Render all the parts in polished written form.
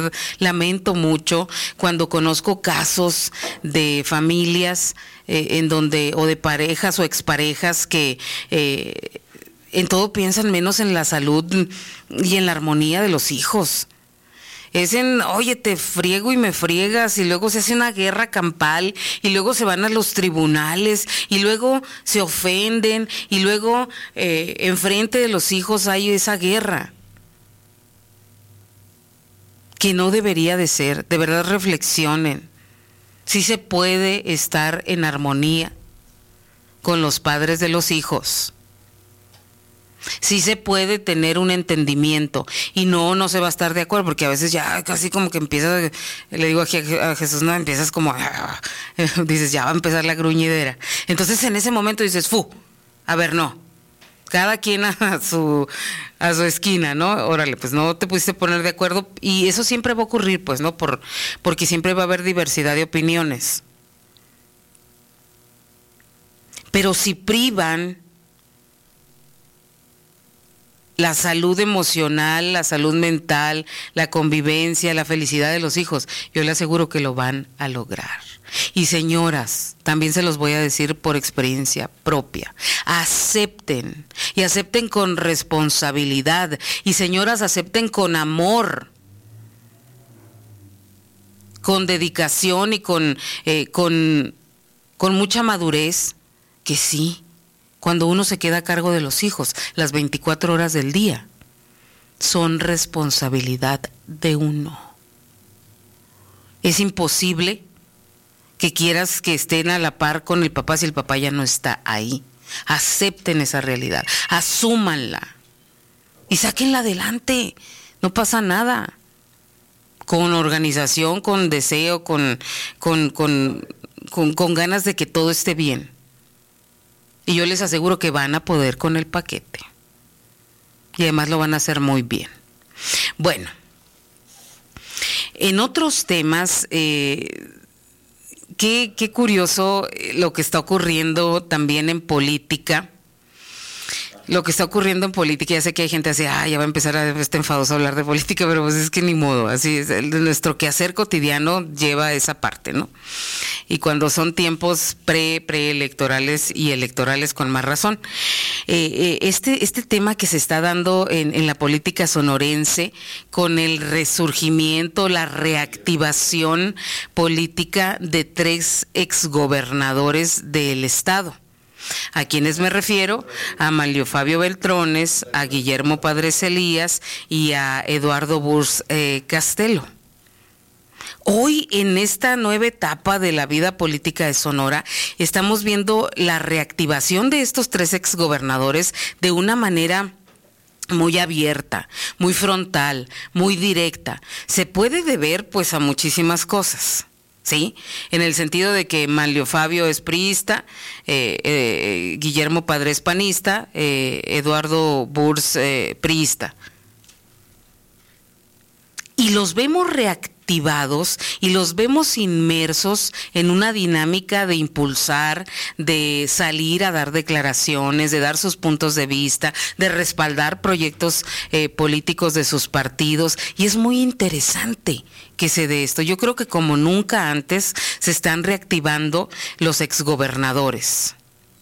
verdad lamento mucho cuando conozco casos de familias en donde, o de parejas o exparejas que en todo piensan menos en la salud y en la armonía de los hijos. Es en, oye, te friego y me friegas, y luego se hace una guerra campal, y luego se van a los tribunales, y luego se ofenden, y luego enfrente de los hijos hay esa guerra. Que no debería de ser. De verdad, reflexionen. Sí se puede estar en armonía con los padres de los hijos. Sí se puede tener un entendimiento, y no se va a estar de acuerdo, porque a veces ya casi como que empiezas, le digo a Jesús, no, empiezas como, dices, ya va a empezar la gruñidera. Entonces en ese momento dices, a ver, no, cada quien a su esquina, ¿no? Órale, pues no te pudiste poner de acuerdo, y eso siempre va a ocurrir, pues, ¿no? Porque siempre va a haber diversidad de opiniones. Pero si privan la salud emocional, la salud mental, la convivencia, la felicidad de los hijos, yo le aseguro que lo van a lograr. Y señoras, también se los voy a decir por experiencia propia, acepten, y acepten con responsabilidad, y señoras, acepten con amor, con dedicación y con mucha madurez, que sí, cuando uno se queda a cargo de los hijos las 24 horas del día, son responsabilidad de uno. Es imposible que quieras que estén a la par con el papá si el papá ya no está ahí. Acepten esa realidad, asúmanla y sáquenla adelante. No pasa nada. Con organización, con deseo, con ganas de que todo esté bien. Y yo les aseguro que van a poder con el paquete. Y además lo van a hacer muy bien. Bueno, en otros temas, qué curioso lo que está ocurriendo también en política. Lo que está ocurriendo en política, ya sé que hay gente así, ya va a empezar enfadoso a hablar de política, pero pues es que ni modo, así es, nuestro quehacer cotidiano lleva esa parte, ¿no? Y cuando son tiempos preelectorales y electorales, con más razón. Este tema que se está dando en la política sonorense, con el resurgimiento, la reactivación política de 3 exgobernadores del estado. ¿A quienes me refiero? A Manlio Fabio Beltrones, a Guillermo Padres Elías y a Eduardo Burs Castelo. Hoy, en esta nueva etapa de la vida política de Sonora, estamos viendo la reactivación de estos 3 exgobernadores de una manera muy abierta, muy frontal, muy directa. Se puede deber, pues, a muchísimas cosas. ¿Sí? En el sentido de que Manlio Fabio es priista, Guillermo Padre es panista, Eduardo Burs priista. Y los vemos reactivados y los vemos inmersos en una dinámica de impulsar, de salir a dar declaraciones, de dar sus puntos de vista, de respaldar proyectos políticos de sus partidos. Y es muy interesante que se dé esto. Yo creo que como nunca antes se están reactivando los exgobernadores.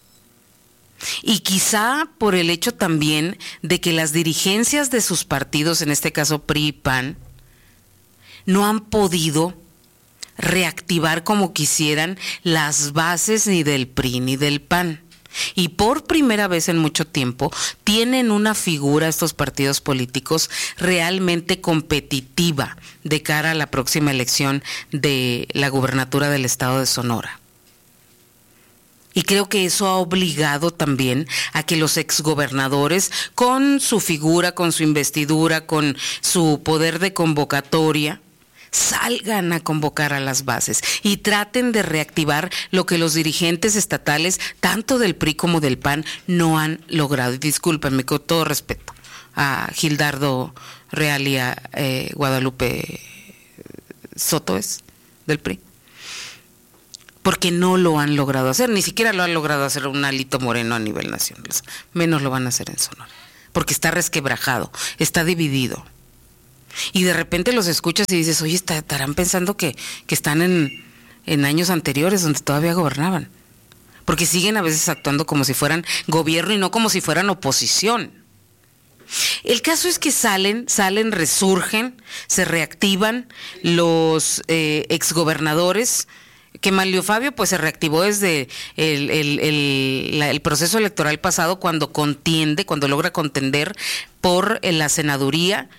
Y quizá por el hecho también de que las dirigencias de sus partidos, en este caso PRI y PAN, no han podido reactivar como quisieran las bases ni del PRI ni del PAN. Y por primera vez en mucho tiempo tienen una figura estos partidos políticos realmente competitiva de cara a la próxima elección de la gubernatura del estado de Sonora. Y creo que eso ha obligado también a que los exgobernadores, con su figura, con su investidura, con su poder de convocatoria, salgan a convocar a las bases y traten de reactivar lo que los dirigentes estatales, tanto del PRI como del PAN, no han logrado. Y discúlpenme, con todo respeto a Gildardo Real y a Guadalupe Soto, es del PRI, porque no lo han logrado hacer, ni siquiera lo han logrado hacer un Alito Moreno a nivel nacional, menos lo van a hacer en Sonora, porque está resquebrajado, está dividido. Y de repente los escuchas y dices, oye, estarán pensando que están en años anteriores donde todavía gobernaban. Porque siguen a veces actuando como si fueran gobierno y no como si fueran oposición. El caso es que salen, resurgen, se reactivan los exgobernadores, que Manlio Fabio pues se reactivó desde el proceso electoral pasado cuando logra contender por la senaduría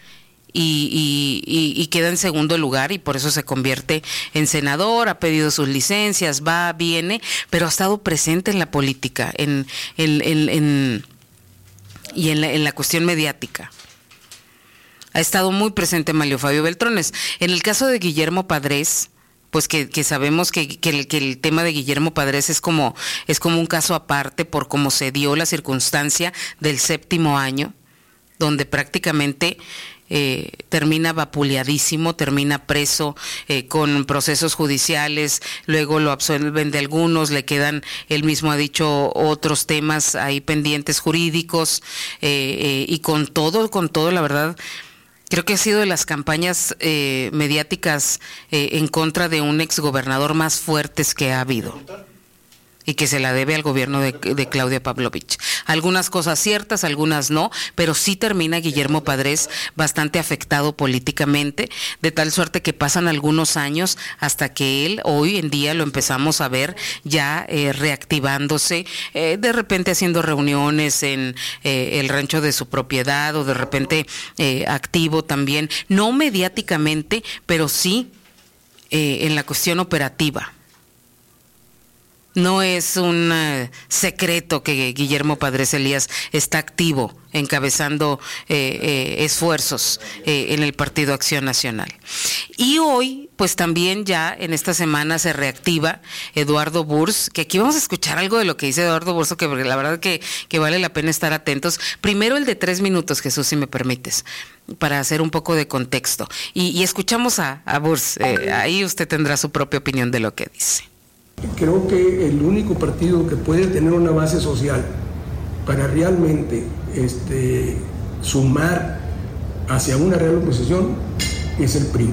y queda en segundo lugar y por eso se convierte en senador, ha pedido sus licencias, va, viene, pero ha estado presente en la política, en la cuestión mediática. Ha estado muy presente Manlio Fabio Beltrones. En el caso de Guillermo Padres, pues que sabemos que el tema de Guillermo Padres es como un caso aparte por cómo se dio la circunstancia del 7º año, donde prácticamente termina vapuleadísimo, termina preso con procesos judiciales, luego lo absuelven de algunos, le quedan, él mismo ha dicho, otros temas ahí pendientes jurídicos, y con todo, la verdad, creo que ha sido de las campañas mediáticas en contra de un exgobernador más fuertes que ha habido. Y que se la debe al gobierno de Claudia Pavlovich. Algunas cosas ciertas, algunas no, pero sí termina Guillermo Padres bastante afectado políticamente, de tal suerte que pasan algunos años hasta que él, hoy en día lo empezamos a ver ya reactivándose, de repente haciendo reuniones en el rancho de su propiedad, o de repente activo también, no mediáticamente, pero sí en la cuestión operativa. No es un secreto que Guillermo Padres Elías está activo, encabezando esfuerzos en el Partido Acción Nacional. Y hoy, pues también ya en esta semana se reactiva Eduardo Burs, que aquí vamos a escuchar algo de lo que dice Eduardo Burs, que la verdad que vale la pena estar atentos. Primero el de 3 minutos, Jesús, si me permites, para hacer un poco de contexto. Y escuchamos a Burs, ahí usted tendrá su propia opinión de lo que dice. Creo que el único partido que puede tener una base social para realmente sumar hacia una real oposición es el PRI.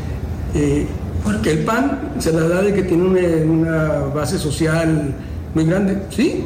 Porque el PAN se la da de que tiene una base social muy grande, sí,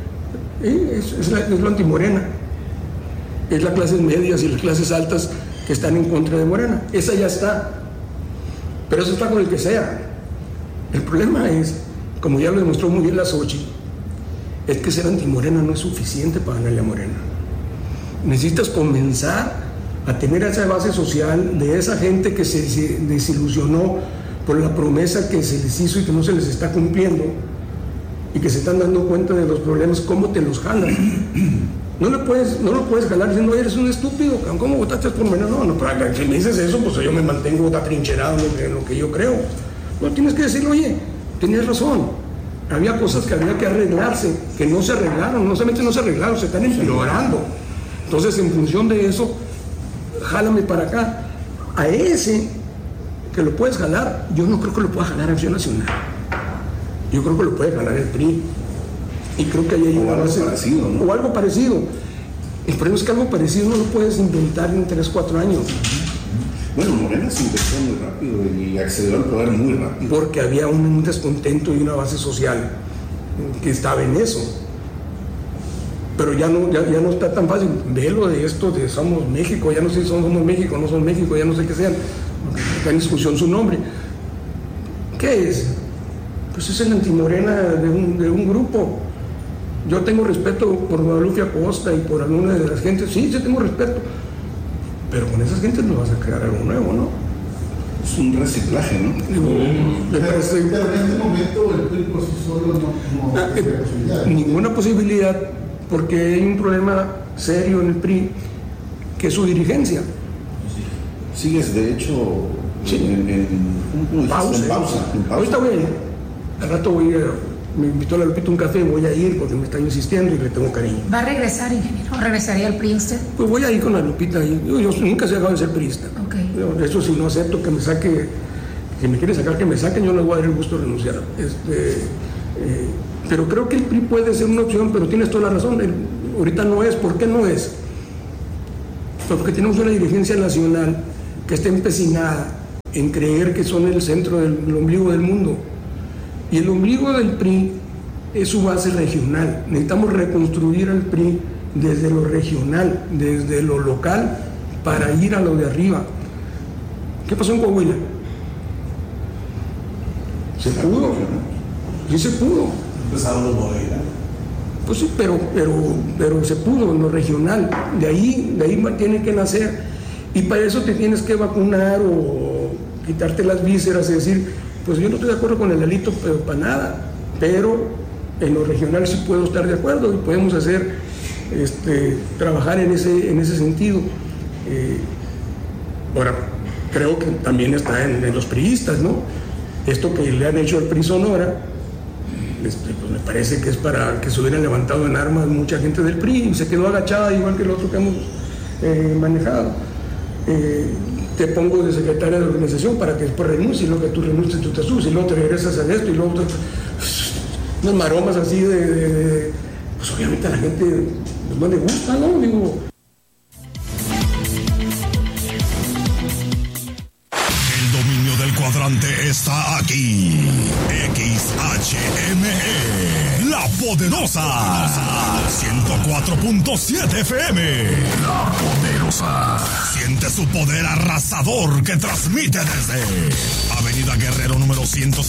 es lo antimorena, es las clases medias y las clases altas que están en contra de Morena, esa ya está, pero eso está con el que sea. El problema es, como ya lo demostró muy bien la Xochitl, es que ser antimorena no es suficiente para ganarle a Morena. Necesitas comenzar a tener esa base social de esa gente que se desilusionó por la promesa que se les hizo y que no se les está cumpliendo, y que se están dando cuenta de los problemas, cómo te los jalan. No lo puedes jalar diciendo, eres un estúpido, ¿cómo votaste por Morena? No, pero si me dices eso, pues yo me mantengo atrincherado en lo que yo creo. No, tienes que decirle, oye, tenías razón, había cosas que había que arreglarse, que no se arreglaron, no solamente no se arreglaron, se están empeorando. Entonces, en función de eso, jálame para acá. A ese que lo puedes jalar, yo no creo que lo pueda jalar Acción Nacional. Yo creo que lo puede jalar el PRI. Y creo que ahí hay una base parecido, ¿no? O algo parecido. El problema es que algo parecido no lo puedes inventar en 3-4 años. Bueno, Morena se inventó muy rápido y accedió al poder muy rápido. Porque había un descontento y una base social que estaba en eso. Pero ya no está tan fácil. Ve lo de esto de Somos México, ya no sé si somos México, no somos México, ya no sé qué sean. Está en discusión su nombre. ¿Qué es? Pues es el antimorena de un grupo. Yo tengo respeto por Guadalupe Acosta y por alguna de las gentes. Sí tengo respeto. Pero con esas gentes no vas a crear algo nuevo, ¿no? Es un reciclaje, ¿no? Pero en este momento el PRI por sí solo no tiene posibilidad. Ninguna posibilidad, porque hay un problema serio en el PRI, que es su dirigencia. Sigues, de hecho, sí. en pausa. Ahorita voy a ir. Al rato voy a ir. Me invitó la Lupita a un café, voy a ir porque me está insistiendo y le tengo cariño. ¿Va a regresar, ingeniero? ¿Regresaría al PRI usted? Pues voy a ir con la Lupita. Yo nunca he dejado de ser priista. Okay. Eso sí, no acepto que me saque, si me quiere sacar que me saquen, yo no le voy a dar el gusto de renunciar. Pero creo que el PRI puede ser una opción, pero tienes toda la razón. Ahorita no es. ¿Por qué no es? Porque tenemos una dirigencia nacional que está empecinada en creer que son el centro del ombligo del mundo. Y el ombligo del PRI es su base regional. Necesitamos reconstruir al PRI desde lo regional, desde lo local, para ir a lo de arriba. ¿Qué pasó en Coahuila? ¿Se pudo? Sí se pudo. Empezaron los Moreira. Pues sí, pero se pudo en lo regional. De ahí tiene que nacer. Y para eso te tienes que vacunar o quitarte las vísceras y decir, pues yo no estoy de acuerdo con el Alito, pero para nada. Pero en lo regional sí puedo estar de acuerdo y podemos hacer, trabajar en ese sentido. Ahora, creo que también está en los priistas, ¿no? Esto que le han hecho al PRI Sonora, pues me parece que es para que se hubieran levantado en armas mucha gente del PRI y se quedó agachada igual que el otro que hemos manejado. Te pongo de secretaria de organización para que después renuncies, y luego que tú renuncies tú te subes y luego te regresas a esto y luego unas maromas así pues obviamente a la gente pues no le gusta, ¿no? Digo, el dominio del cuadrante está aquí. XHME, La Poderosa, 104.7 FM. La Poderosa. Siente su poder arrasador que transmite desde Avenida Guerrero número 160.